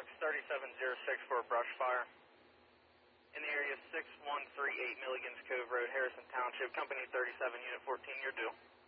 Fox 3706 for a brush fire. In the area 6138 Milligan's Cove Road, Harrison Township, Company 37, Unit 14, you're due.